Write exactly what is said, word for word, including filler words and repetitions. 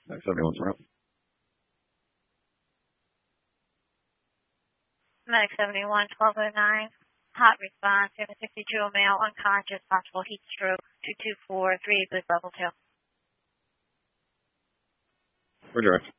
seventy-one front. Medic seventy-one, twelve oh nine. Hot response. We have a sixty-two male unconscious, possible heat stroke. two two four, three eight, level two. We're direct.